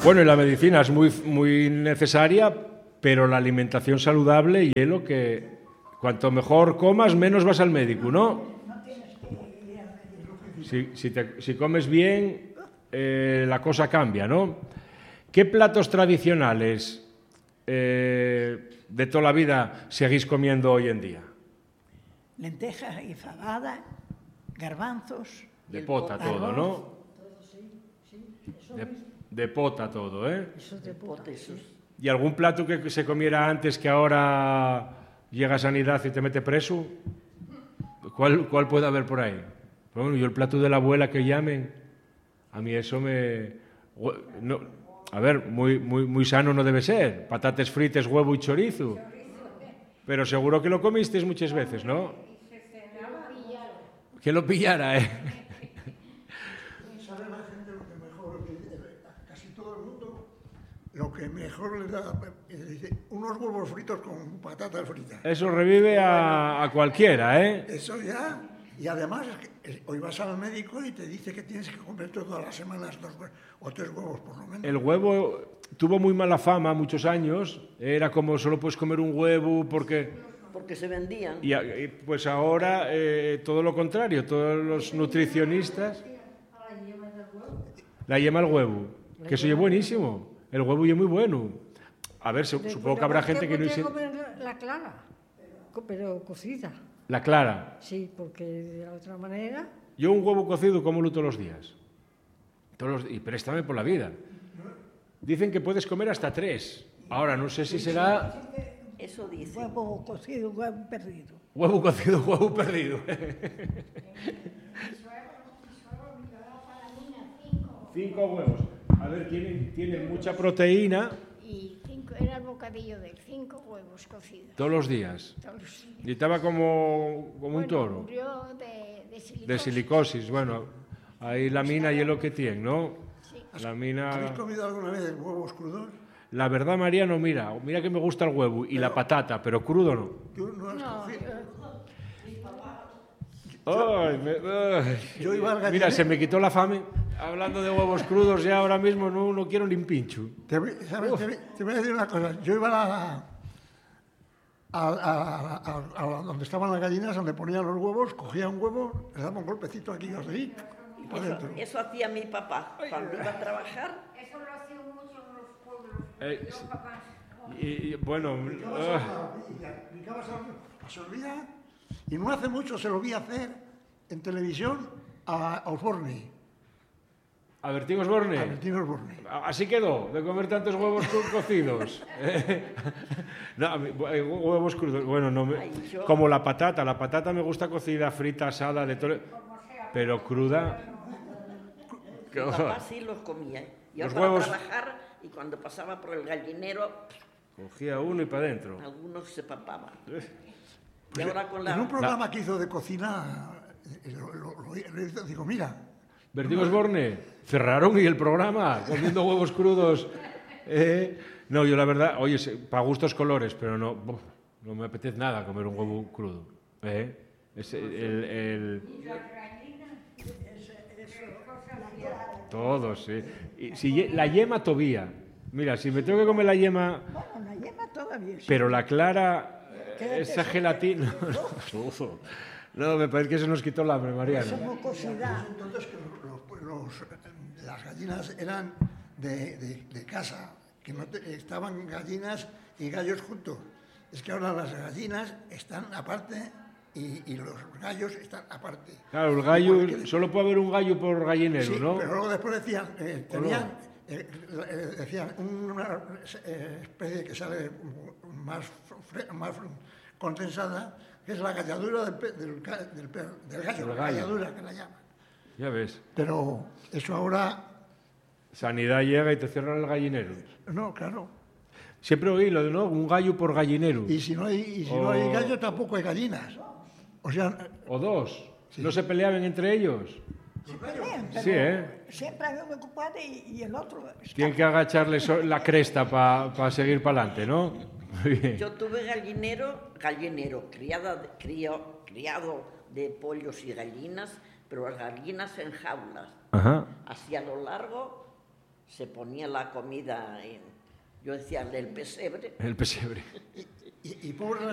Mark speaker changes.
Speaker 1: Bueno, y la medicina es muy necesaria, pero la alimentación saludable y es lo que cuanto mejor comas, menos vas al médico, ¿no? Si comes bien, la cosa cambia, ¿no? ¿Qué platos tradicionales de toda la vida seguís comiendo hoy en día?
Speaker 2: Lentejas y fabada, garbanzos.
Speaker 1: De pota todo, ¿no? De pota todo, ¿eh?
Speaker 2: Eso de pota, sí.
Speaker 1: ¿Y algún plato que se comiera antes que ahora llega a Sanidad y te mete preso? ¿Cuál puede haber por ahí? Bueno, yo el plato de la abuela que llamen, a mí eso me... No, a ver, muy sano no debe ser. Patates fritas, huevo y chorizo. Pero seguro que lo comisteis muchas veces, ¿no? Que lo pillara, ¿eh?
Speaker 3: ¿Sabe la gente lo que mejor, casi todo el mundo, lo que mejor le da? Dice, unos huevos fritos con patatas fritas.
Speaker 1: Eso revive a cualquiera, ¿eh?
Speaker 3: Eso ya. Y además, hoy vas al médico y te dice que tienes que comer todas las semanas 2 o 3 huevos por lo menos.
Speaker 1: El huevo tuvo muy mala fama muchos años. Era como solo puedes comer un huevo porque
Speaker 4: se vendían.
Speaker 1: Y pues ahora todo lo contrario, todos los nutricionistas... La yema al huevo, que eso es buenísimo. El huevo es muy bueno. A ver, supongo que habrá gente que no...
Speaker 2: comer la clara, pero cocida.
Speaker 1: La clara.
Speaker 2: Sí, porque de la otra manera...
Speaker 1: Yo un huevo cocido como todos los días. Y préstame por la vida. Dicen que puedes comer hasta 3. Ahora, no sé si será...
Speaker 4: Eso dice.
Speaker 2: Huevo cocido, huevo perdido.
Speaker 1: Huevo cocido, huevo perdido. 5 huevos. A ver, tienen mucha proteína.
Speaker 5: Y era el bocadillo de 5 huevos cocidos.
Speaker 1: Todos los días. Y estaba como un toro.
Speaker 5: Murió de silicosis.
Speaker 1: De silicosis, bueno. Ahí la mina y es lo que tiene, ¿no?
Speaker 5: Sí.
Speaker 1: La mina...
Speaker 3: ¿Habéis comido alguna vez huevos crudos?
Speaker 1: La verdad, Mariano, mira que me gusta el huevo y la patata, pero crudo no.
Speaker 3: ¿Tú no has cogido?
Speaker 1: Yo iba al gallinero. Mira, se me quitó la fame. Hablando de huevos crudos, ya ahora mismo no quiero ni un pincho.
Speaker 3: Te voy a decir una cosa. Yo iba a donde estaban las gallinas, donde ponían los huevos, cogía un huevo, le daba un golpecito aquí así, y para dentro.
Speaker 4: Eso hacía mi papá cuando iba a trabajar.
Speaker 5: Eso lo hacían mucho en los pueblos.
Speaker 1: Y bueno...
Speaker 3: Se olvida, y no hace mucho se lo vi hacer en televisión a Osborne.
Speaker 1: ¿A Bertín Osborne?
Speaker 3: A Bertín Osborne.
Speaker 1: Así quedó, de comer tantos huevos cocidos. No, huevos crudos. Bueno, no como la patata me gusta cocida, frita, asada, de todo. Pero cruda.
Speaker 4: Mi papá sí los comía. Yo
Speaker 1: Los
Speaker 4: iba
Speaker 1: huevos...
Speaker 4: a trabajar y cuando pasaba por el gallinero...
Speaker 1: Cogía uno y para adentro.
Speaker 4: Algunos se papaban.
Speaker 3: Pues
Speaker 4: y ahora con
Speaker 3: en un programa que hizo de cocina, digo, mira...
Speaker 1: Bertín Osborne, cerraron y el programa, comiendo huevos crudos. No, yo la verdad, oye, para gustos colores, pero no me apetece nada comer un huevo crudo. Todos, sí. Y si la yema todavía. Mira, si me tengo que comer la yema...
Speaker 2: Bueno, la yema todavía sí.
Speaker 1: Pero la clara, esa gelatina... No, me parece que se nos quitó el hambre, Mariano.
Speaker 2: Esa mucosidad.
Speaker 3: Entonces que las gallinas eran de casa, que no estaban gallinas y gallos juntos. Es que ahora las gallinas están aparte y los gallos están aparte.
Speaker 1: Claro, el gallo, solo puede haber un gallo por gallinero,
Speaker 3: sí,
Speaker 1: ¿no?
Speaker 3: pero luego después decían, decían una especie que sale más condensada, que es la galladura del gallo, la galladura que la llaman.
Speaker 1: Ya ves.
Speaker 3: Pero eso ahora...
Speaker 1: Sanidad llega y te cierran el gallinero.
Speaker 3: No, claro.
Speaker 1: Siempre oí lo de, ¿no? Un gallo por gallinero.
Speaker 3: Y si no hay gallo, tampoco hay gallinas. O sea...
Speaker 1: O dos. Sí. ¿No se peleaban entre ellos?
Speaker 2: Se pelean, pero
Speaker 1: sí,
Speaker 2: siempre hay uno ocupado y el otro...
Speaker 1: Tienen que agacharle la cresta para seguir para adelante, ¿no? Muy bien.
Speaker 4: Yo tuve gallinero, criado de pollos y gallinas, pero las gallinas en jaulas.
Speaker 1: Ajá.
Speaker 4: Hacia lo largo se ponía la comida en, yo decía, el pesebre.
Speaker 1: El pesebre.
Speaker 3: Y pobres